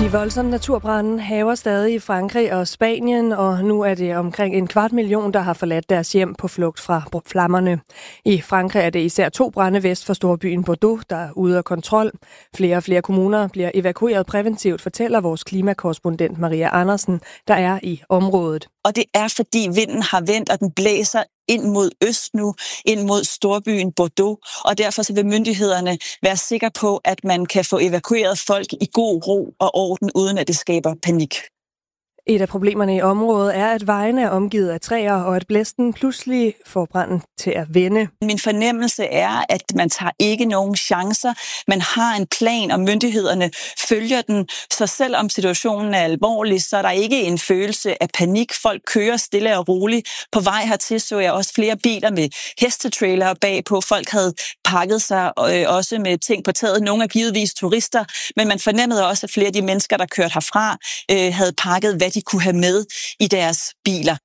De voldsomme naturbrande hærger stadig i Frankrig og Spanien, og nu er det omkring 250.000, der har forladt deres hjem på flugt fra flammerne. I Frankrig er det især 2 brande vest for storbyen Bordeaux, der er ude af kontrol. Flere og flere kommuner bliver evakueret præventivt, fortæller vores klimakorrespondent Maria Andersen, der er i området. Og det er fordi vinden har vendt, og den blæser ind mod øst nu, ind mod storbyen Bordeaux, og derfor så vil myndighederne være sikre på, at man kan få evakueret folk i god ro og orden, uden at det skaber panik. Et af problemerne i området er, at vejene er omgivet af træer, og at blæsten pludselig får branden til at vende. Min fornemmelse er, at man tager ikke nogen chancer. Man har en plan, og myndighederne følger den. Så selvom situationen er alvorlig, så er der ikke en følelse af panik. Folk kører stille og roligt. På vej hertil så jeg også flere biler med hestetrailere bagpå. Folk havde pakket sig også med ting på taget. Nogle er givetvis turister, men man fornemmede også, at flere af de mennesker, der kørte herfra, havde pakket, hvad de kunne have med i deres biler.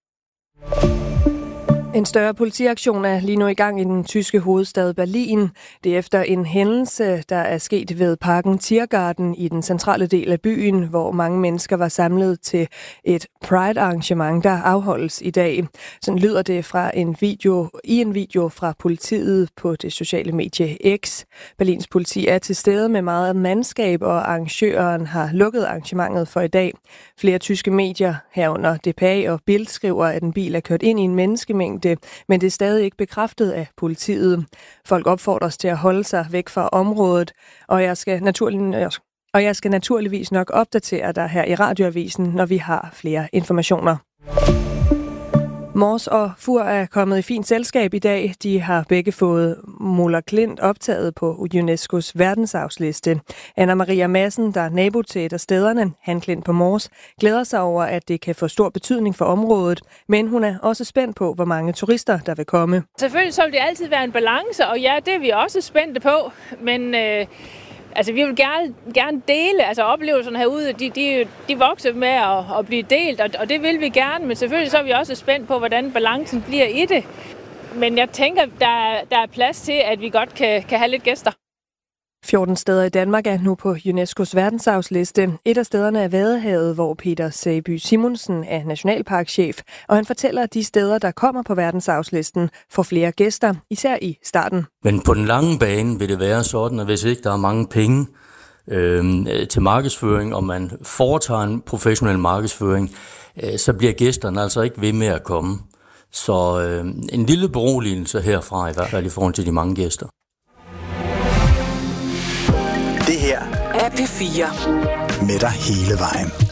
En større politiaktion er lige nu i gang i den tyske hovedstad Berlin. Det er efter en hændelse, der er sket ved parken Tiergarten i den centrale del af byen, hvor mange mennesker var samlet til et Pride-arrangement, der afholdes i dag. Sådan lyder det fra en video fra politiet på det sociale medie X. Berlins politi er til stede med meget mandskab, og arrangøren har lukket arrangementet for i dag. Flere tyske medier, herunder DPA og Bild, skriver, at en bil er kørt ind i en menneskemængde, men det er stadig ikke bekræftet af politiet. Folk opfordres til at holde sig væk fra området, og jeg skal naturligvis nok opdatere dig her i Radioavisen, når vi har flere informationer. Mors og Fur er kommet i fint selskab i dag. De har begge fået Moller Klint optaget på UNESCO's verdensarvsliste. Anna Maria Madsen, der er nabo til et af stederne, Hanklint på Mors, glæder sig over, at det kan få stor betydning for området, men hun er også spændt på, hvor mange turister der vil komme. Selvfølgelig så vil det altid være en balance, og ja, det er vi også spændte på, men vi vil gerne dele, oplevelserne herude, de vokser med at blive delt, og det vil vi gerne, men selvfølgelig så er vi også spændt på, hvordan balancen bliver i det. Men jeg tænker, der er plads til, at vi godt kan have lidt gæster. 14 steder i Danmark er nu på UNESCO's verdensarvsliste. Et af stederne er Vadehavet, hvor Peter Sæby Simonsen er nationalparkchef, og han fortæller, at de steder, der kommer på verdensarvslisten, får flere gæster, især i starten. Men på den lange bane vil det være sådan, at hvis ikke der er mange penge til markedsføring, og man foretager en professionel markedsføring, så bliver gæsterne altså ikke ved med at komme. Så en lille beroligelse herfra, i hvert fald i forhold til de mange gæster. Det her er P4 med dig hele vejen.